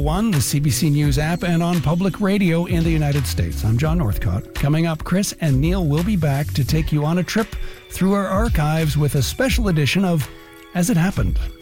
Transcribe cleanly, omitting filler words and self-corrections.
Channel 1, the CBC News app, and on public radio in the United States. I'm John Northcott. Coming up, Chris and Neil will be back to take you on a trip through our archives with a special edition of As It Happened.